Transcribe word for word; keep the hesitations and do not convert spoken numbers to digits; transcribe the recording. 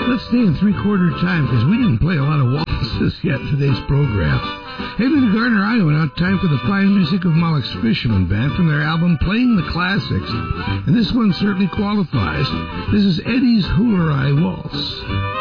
Let's stay in three-quarter time because we didn't play a lot of waltzes yet in today's program. Heading to Gardner, Iowa, now time for the fine music of Malek's Fisherman Band from their album Playing the Classics. And this one certainly qualifies. This is Eddie's Hoolerai Waltz.